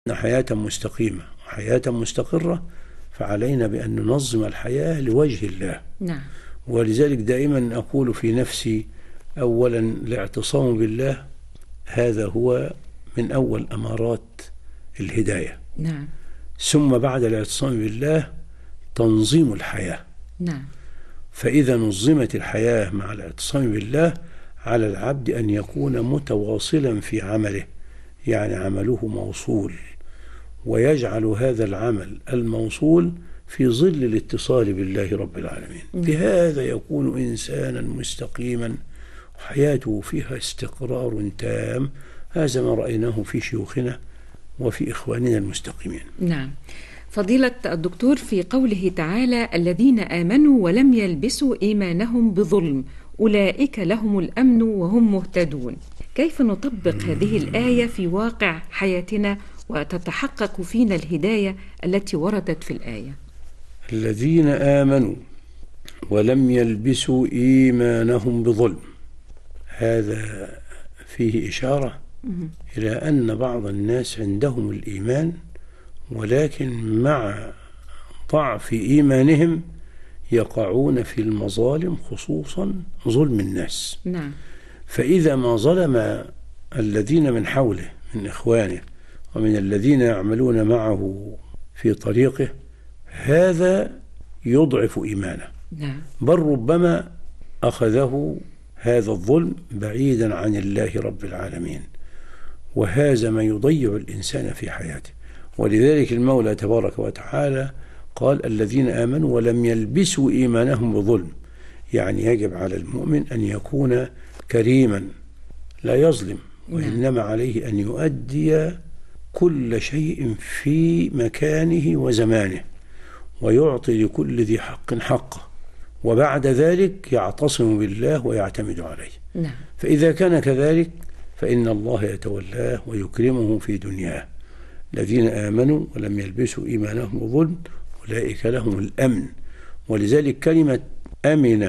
حياة مستقيمة وحياة مستقرة، فعلينا بأن ننظم الحياة لوجه الله. نعم. ولذلك دائما أقول في نفسي: أولا الاعتصام بالله، هذا هو من أول أمارات الهداية. نعم. ثم بعد الاعتصام بالله تنظيم الحياة. نعم. فإذا نظمت الحياة مع الاعتصام بالله، على العبد أن يكون متواصلا في عمله، يعني عمله موصول، ويجعل هذا العمل الموصول في ظل الاتصال بالله رب العالمين. بهذا يكون إنسانا مستقيما وحياته فيها استقرار تام. هذا ما رأيناه في شيوخنا وفي إخواننا المستقيمين. نعم. فضيلة الدكتور، في قوله تعالى: الذين آمنوا ولم يلبسوا إيمانهم بظلم أولئك لهم الأمن وهم مهتدون، كيف نطبق هذه الآية في واقع حياتنا وتتحقق فينا الهداية التي وردت في الآية؟ الذين آمنوا ولم يلبسوا إيمانهم بظلم، هذا فيه إشارة إلى أن بعض الناس عندهم الإيمان، ولكن مع ضعف إيمانهم يقعون في المظالم، خصوصا ظلم الناس. نعم. فإذا ما ظلم الذين من حوله من إخوانه ومن الذين يعملون معه في طريقه، هذا يضعف إيمانه. نعم. بل ربما أخذه هذا الظلم بعيدا عن الله رب العالمين، وهذا ما يضيع الإنسان في حياته. ولذلك المولى تبارك وتعالى قال: الذين آمنوا ولم يلبسوا إيمانهم بظلم. يعني يجب على المؤمن أن يكون كريما لا يظلم، وإنما عليه أن يؤدي كل شيء في مكانه وزمانه، ويعطي لكل ذي حق حقه، وبعد ذلك يعتصم بالله ويعتمد عليه. نعم. فإذا كان كذلك فإن الله يتولاه ويكرمه في دنياه. الذين آمنوا ولم يلبسوا إيمانهم بظلم أولئك لهم الأمن. ولذلك كلمة أمن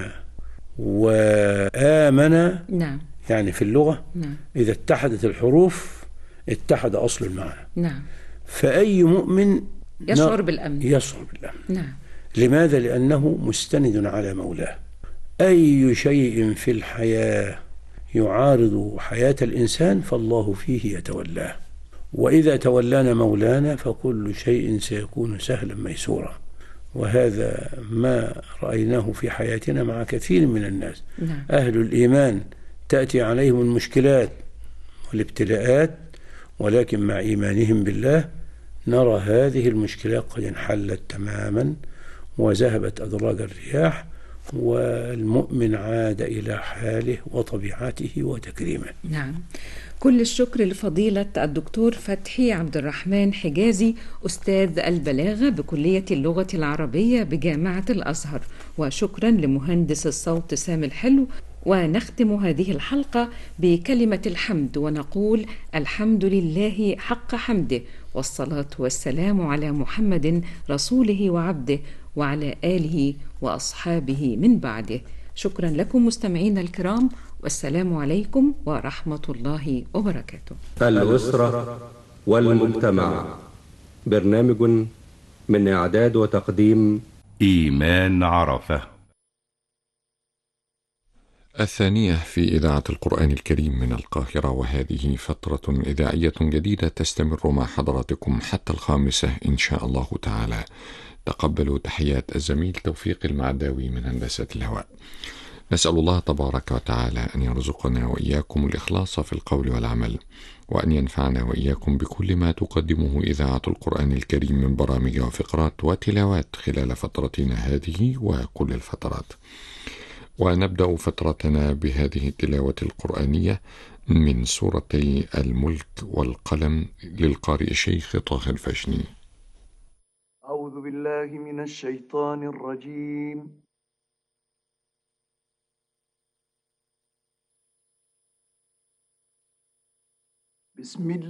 وآمن نعم. يعني في اللغة نعم. إذا اتحدت الحروف اتحد أصل المعنى. نعم. فأي مؤمن يشعر بالأمن. يشعر بالأمن. نعم. لماذا؟ لأنه مستند على مولاه. أي شيء في الحياة يعارض حياة الإنسان فالله فيه يتولاه، وإذا تولانا مولانا فكل شيء سيكون سهلا ميسورا. وهذا ما رأيناه في حياتنا مع كثير من الناس. نعم. أهل الإيمان تأتي عليهم المشكلات والابتلاءات، ولكن مع إيمانهم بالله نرى هذه المشكلات قد انحلت تماما وذهبت أدراج الرياح، والمؤمن عاد إلى حاله وطبيعته وتكريمه. نعم. كل الشكر لفضيلة الدكتور فتحي عبد الرحمن حجازي، أستاذ البلاغة بكلية اللغة العربية بجامعة الأزهر، وشكرا لمهندس الصوت سامي الحلو. ونختم هذه الحلقة بكلمة الحمد ونقول: الحمد لله حق حمده، والصلاة والسلام على محمد رسوله وعبده، وعلى آله وأصحابه من بعده. شكرا لكم مستمعين الكرام، والسلام عليكم ورحمة الله وبركاته. الأسرة والمجتمع، برنامج من إعداد وتقديم إيمان عرفة. الثانية في إذاعة القرآن الكريم من القاهرة، وهذه فترة إذاعية جديدة تستمر مع حضراتكم حتى 5 إن شاء الله تعالى. تقبلوا تحيات الزميل توفيق المعداوي من هندسة الهواء. نسأل الله تبارك وتعالى أن يرزقنا وإياكم الإخلاص في القول والعمل، وأن ينفعنا وإياكم بكل ما تقدمه إذاعة القرآن الكريم من برامج وفقرات وتلاوات خلال فترتنا هذه وكل الفترات. ونبدأ فترتنا بهذه التلاوة القرآنية من سورتي الملك والقلم للقارئ الشيخ طه الفاشني. أعوذ بالله من الشيطان الرجيم. بسم الله